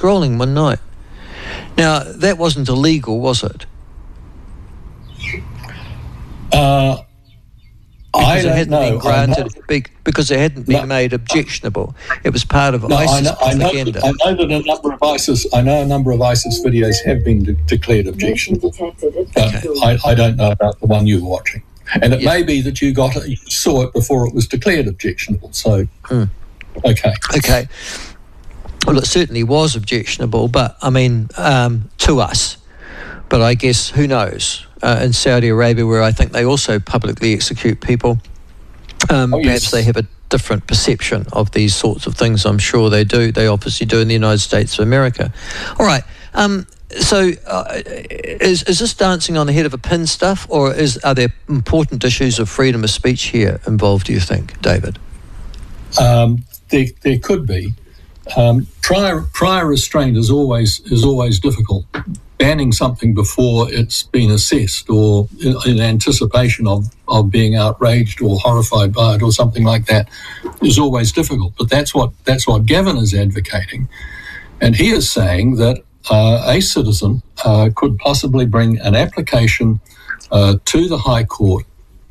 scrolling one night. Now, that wasn't illegal, was it? Because it hadn't been granted, because it hadn't been made objectionable. It was part of ISIS propaganda. I know that a number of ISIS videos have been declared objectionable. But I don't know about the one you were watching. And it may be that you saw it before it was declared objectionable. So, okay. Well, it certainly was objectionable, but I mean, to us. But I guess, who knows? In Saudi Arabia, where I think they also publicly execute people, perhaps they have a different perception of these sorts of things. I'm sure they do. They obviously do in the United States of America. All right. So is this dancing on the head of a pin stuff, or are there important issues of freedom of speech here involved, do you think, David? There could be. Prior restraint is always difficult. Banning something before it's been assessed, or in anticipation of being outraged or horrified by it, or something like that, is always difficult. But that's what Gavin is advocating, and he is saying that a citizen could possibly bring an application to the High Court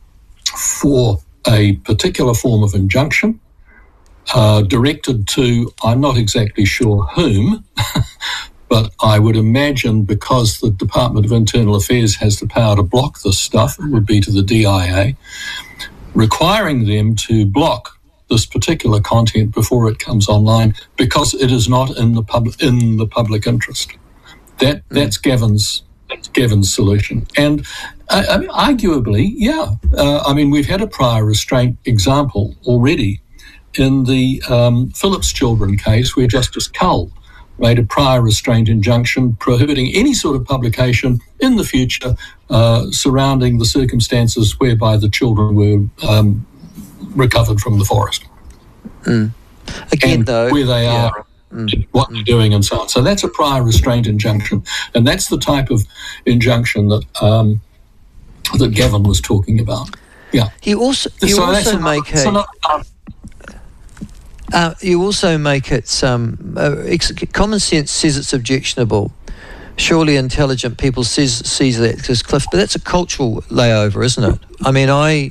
for a particular form of injunction directed to, I'm not exactly sure whom, but I would imagine because the Department of Internal Affairs has the power to block this stuff, it would be to the DIA, requiring them to block this particular content before it comes online because it is not in the public interest. That's Gavin's solution. And arguably, we've had a prior restraint example already in the Phillips Children case, where Justice Cull made a prior restraint injunction prohibiting any sort of publication in the future surrounding the circumstances whereby the children were recovered from the forest. Again, and though, where they are, what they're doing, and so on. So that's a prior restraint injunction, and that's the type of injunction that that Gavin was talking about. Yeah. You also make it. Common sense says it's objectionable. Surely intelligent people sees that as Cliff, but that's a cultural layover, isn't it? I mean,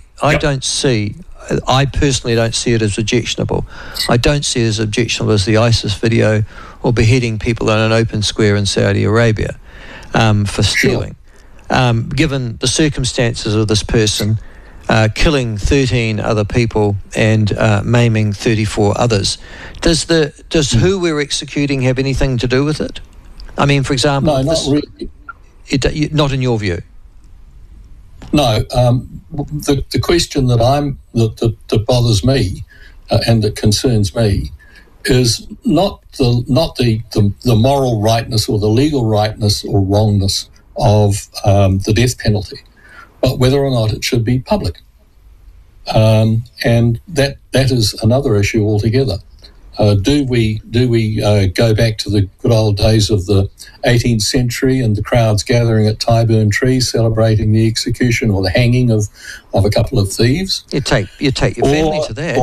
I personally don't see it as objectionable. I don't see it as objectionable as the ISIS video or beheading people in an open square in Saudi Arabia for stealing. Given the circumstances of this person killing 13 other people and maiming 34 others, does who we're executing have anything to do with it? I mean, for example, no, not really. Not in your view. No, the question that bothers me and that concerns me is not the moral rightness or the legal rightness or wrongness of the death penalty, but whether or not it should be public, and that is another issue altogether. Do we go back to the good old days of the 18th century and the crowds gathering at Tyburn Tree celebrating the execution or the hanging of a couple of thieves? You take your family to that,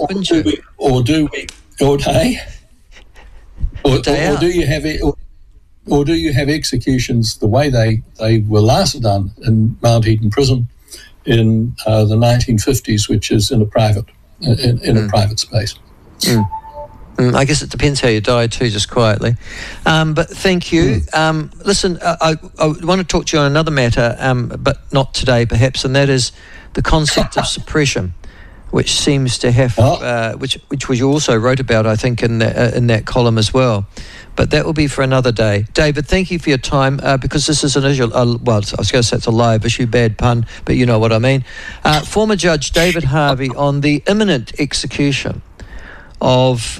or do you have executions the way they were last done in Mount Eden Prison in the 1950s, which is in a private space? I guess it depends how you die too, just quietly. But thank you. Listen, I want to talk to you on another matter, but not today perhaps, and that is the concept of suppression, which seems to have, which you also wrote about, I think, in that column as well. But that will be for another day. David, thank you for your time, because this is an issue, I was going to say it's a live issue, bad pun, but you know what I mean. Former Judge David Harvey on the imminent execution of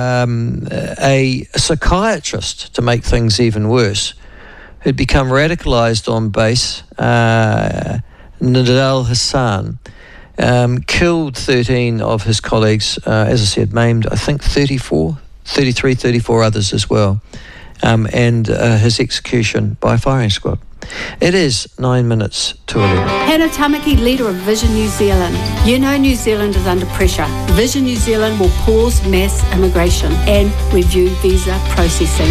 a psychiatrist, to make things even worse, who'd become radicalised on base, Nidal Hassan, killed 13 of his colleagues, as I said, maimed, I think 34 others as well, and his execution by firing squad. It is 9 minutes to 11. Hannah Tamaki, leader of Vision New Zealand. You know New Zealand is under pressure. Vision New Zealand will pause mass immigration and review visa processing.